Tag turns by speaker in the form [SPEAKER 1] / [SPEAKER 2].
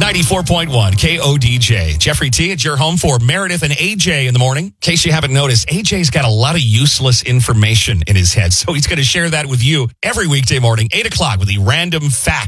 [SPEAKER 1] 94.1 KODJ. Jeffrey T, it's your home for Meredith and AJ in the morning. In case you haven't noticed, AJ's got a lot of useless information in his head, so he's going to share that with you every weekday morning, 8 o'clock, with the random fact.